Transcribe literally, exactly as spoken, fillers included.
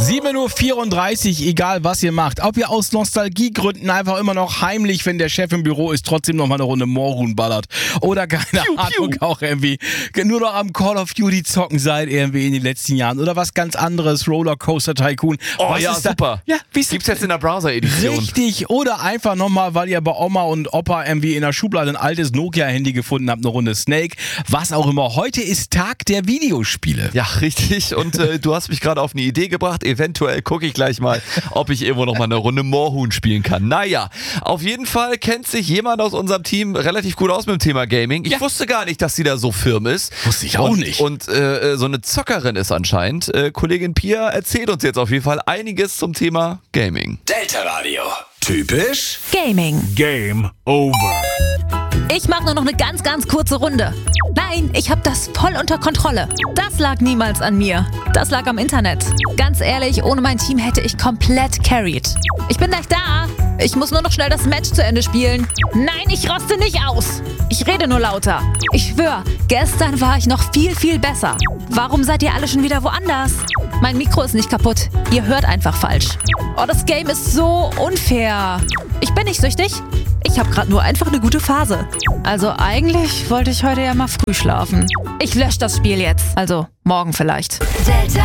sieben Uhr vierunddreißig, egal was ihr macht. Ob ihr aus Nostalgiegründen einfach immer noch heimlich, wenn der Chef im Büro ist, trotzdem noch mal eine Runde Moorhuhn ballert. Oder keine piu, Ahnung, piu. auch irgendwie nur noch am Call of Duty zocken seid irgendwie in den letzten Jahren. Oder was ganz anderes, Rollercoaster Tycoon. Oh was ja, ist da? super. Ja, Gibt's jetzt in der Browser-Edition. Richtig. Oder einfach nochmal, weil ihr bei Oma und Opa irgendwie in der Schublade ein altes Nokia-Handy gefunden habt, eine Runde Snake. Was auch immer. Heute ist Tag der Videospiele. Ja, richtig. Und äh, du hast mich gerade auf eine Idee gebracht. Eventuell gucke ich gleich mal, ob ich irgendwo noch mal eine Runde Moorhuhn spielen kann. Naja, auf jeden Fall kennt sich jemand aus unserem Team relativ gut aus mit dem Thema Gaming. Ich ja. wusste gar nicht, dass sie da so firm ist. Wusste ich auch und, nicht. Und äh, so eine Zockerin ist anscheinend. Äh, Kollegin Pia erzählt uns jetzt auf jeden Fall einiges zum Thema Gaming. Delta Radio. Typisch Gaming. Game over. Ich mache nur noch eine ganz, ganz kurze Runde. Nein, ich habe das voll unter Kontrolle. Das lag niemals an mir. Das lag am Internet. Ganz ehrlich, ohne mein Team hätte ich komplett carried. Ich bin gleich da. Ich muss nur noch schnell das Match zu Ende spielen. Nein, ich roste nicht aus. Ich rede nur lauter. Ich schwör, gestern war ich noch viel, viel besser. Warum seid ihr alle schon wieder woanders? Mein Mikro ist nicht kaputt. Ihr hört einfach falsch. Oh, das Game ist so unfair. Ich bin nicht süchtig. Ich habe gerade nur einfach eine gute Phase. Also eigentlich wollte ich heute ja mal früh schlafen. Ich lösche das Spiel jetzt. Also morgen vielleicht. Delta